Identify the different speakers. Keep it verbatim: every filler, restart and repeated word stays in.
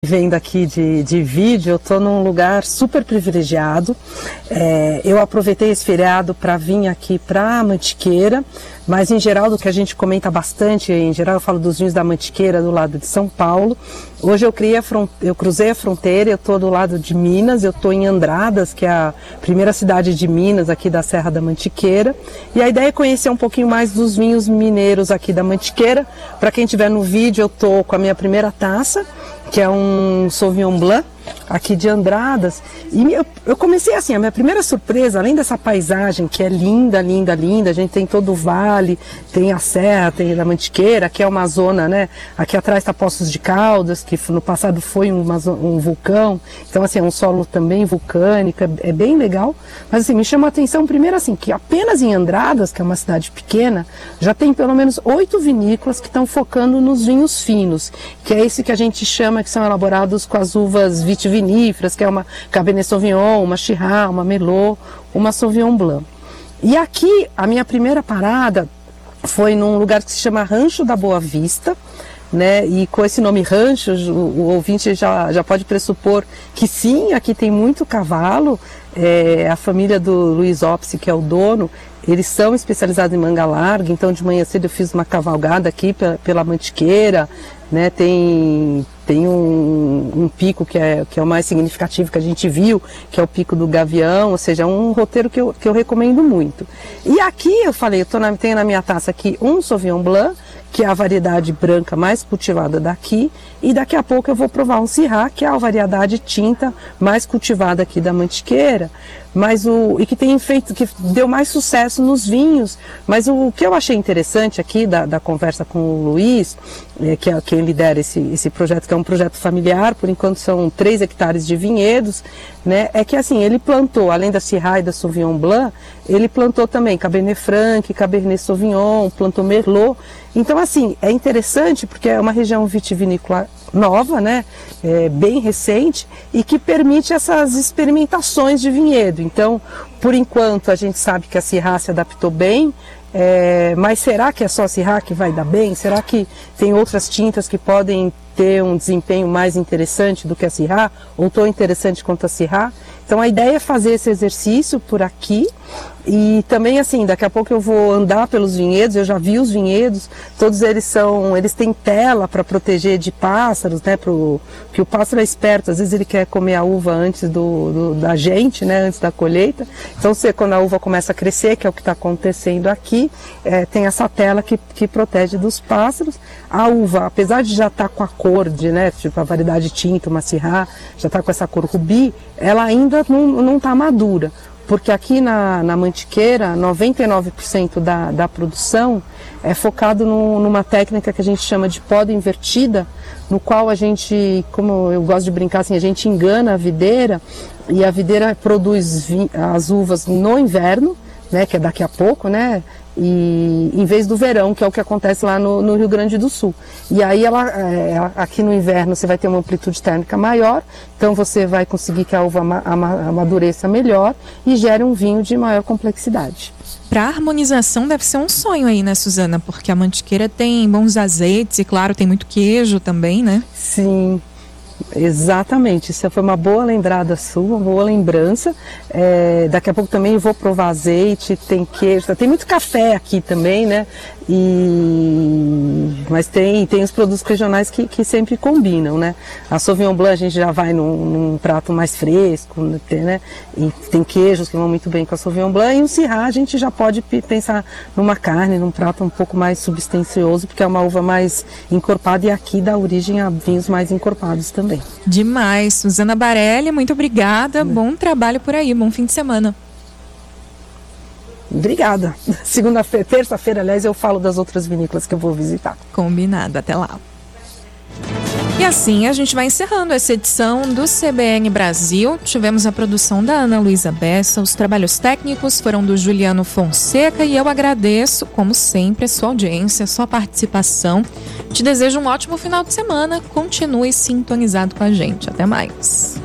Speaker 1: Vendo aqui de, de vídeo, eu estou num lugar super privilegiado. É, eu aproveitei esse feriado para vir aqui para a Mantiqueira, mas em geral do que a gente comenta bastante, em geral eu falo dos vinhos da Mantiqueira do lado de São Paulo. Hoje eu, criei a fronte, eu cruzei a fronteira, eu estou do lado de Minas, eu estou em Andradas, que é a primeira cidade de Minas aqui da Serra da Mantiqueira. E a ideia é conhecer um pouquinho mais dos vinhos mineiros aqui da Mantiqueira. Para quem estiver no vídeo, eu estou com a minha primeira taça, que é um Sauvignon Blanc, aqui de Andradas. E eu, eu comecei assim, a minha primeira surpresa, além dessa paisagem que é linda, linda, linda, a gente tem todo o vale, tem a serra, tem a Mantiqueira, que é uma zona, né, aqui atrás está Poços de Caldas, que no passado foi uma, um vulcão, então assim, é um solo também vulcânico, é, é bem legal, mas assim, me chama a atenção primeiro assim, que apenas em Andradas, que é uma cidade pequena, já tem pelo menos oito vinícolas que estão focando nos vinhos finos, que é esse que a gente chama, que são elaborados com as uvas vitiviníferas, que é uma Cabernet Sauvignon, uma Shiraz, uma Merlot, uma Sauvignon Blanc. E aqui, a minha primeira parada foi num lugar que se chama Rancho da Boa Vista, né? E com esse nome rancho, o, o ouvinte já, já pode pressupor que sim, aqui tem muito cavalo. É, a família do Luiz Opsi, que é o dono, eles são especializados em manga larga, então de manhã cedo eu fiz uma cavalgada aqui pela, pela Mantiqueira, né? Tem, tem um, um pico que é, que é o mais significativo que a gente viu, que é o Pico do Gavião, ou seja, um roteiro que eu, que eu recomendo muito. E aqui eu falei, eu tô na, tenho na minha taça aqui um Sauvignon Blanc, que é a variedade branca mais cultivada daqui, e daqui a pouco eu vou provar um Syrah, que é a variedade tinta mais cultivada aqui da Mantiqueira, mas o, e que tem feito, que deu mais sucesso nos vinhos. Mas o, o que eu achei interessante aqui da, da conversa com o Luiz, é, que é quem lidera esse, esse projeto, que é um projeto familiar, por enquanto são três hectares de vinhedos, né, é que assim, ele plantou, além da Syrah e da Sauvignon Blanc, ele plantou também Cabernet Franc, Cabernet Sauvignon, plantou Merlot. Então assim, é interessante porque é uma região vitivinícola nova, né, é, bem recente, e que permite essas experimentações de vinhedo. Então, por enquanto, a gente sabe que a Syrah se adaptou bem, é, mas será que é só a Syrah que vai dar bem? Será que tem outras tintas que podem ter um desempenho mais interessante do que a Syrah, ou tão interessante quanto a Syrah? Então a ideia é fazer esse exercício por aqui. E também assim, daqui a pouco eu vou andar pelos vinhedos, eu já vi os vinhedos, todos eles são, eles têm tela para proteger de pássaros, né, pro, porque o pássaro é esperto, às vezes ele quer comer a uva antes do, do, da gente, né, antes da colheita. Então você, quando a uva começa a crescer, que é o que está acontecendo aqui, é, tem essa tela que, que protege dos pássaros. A uva, apesar de já estar tá com a cor de, né, tipo a variedade tinta, uma Syrah, já está com essa cor rubi, ela ainda não está madura. Porque aqui na, na Mantiqueira, noventa e nove por cento da, da produção é focado no, numa técnica que a gente chama de poda invertida, no qual a gente, como eu gosto de brincar assim, a gente engana a videira, e a videira produz vi, as uvas no inverno, né, que é daqui a pouco, né, e em vez do verão, que é o que acontece lá no, no Rio Grande do Sul. E aí ela, é, aqui no inverno você vai ter uma amplitude térmica maior, então você vai conseguir que a uva ama, ama, amadureça melhor e gere um vinho de maior complexidade.
Speaker 2: Para a harmonização deve ser um sonho aí, né, Suzana? Porque a Mantiqueira tem bons azeites e, claro, tem muito queijo também, né?
Speaker 1: Sim. Exatamente, isso foi uma boa lembrada sua, uma boa lembrança. É, daqui a pouco também vou provar azeite, tem queijo, tem muito café aqui também, né? E... Mas tem, tem os produtos regionais que, que sempre combinam, né? A Sauvignon Blanc a gente já vai num, num prato mais fresco, né? E tem queijos que vão muito bem com a Sauvignon Blanc, e o Syrah a gente já pode pensar numa carne, num prato um pouco mais substancioso, porque é uma uva mais encorpada, e aqui dá origem a vinhos mais encorpados também.
Speaker 2: Demais. Suzana Barelli, muito obrigada. Bom trabalho por aí, bom fim de semana.
Speaker 1: Obrigada. Segunda-feira, terça-feira, aliás, eu falo das outras vinícolas que eu vou visitar.
Speaker 2: Combinado, até lá. E assim a gente vai encerrando essa edição do C B N Brasil. Tivemos a produção da Ana Luísa Bessa, os trabalhos técnicos foram do Juliano Fonseca, e eu agradeço, como sempre, a sua audiência, a sua participação. Te desejo um ótimo final de semana. Continue sintonizado com a gente. Até mais.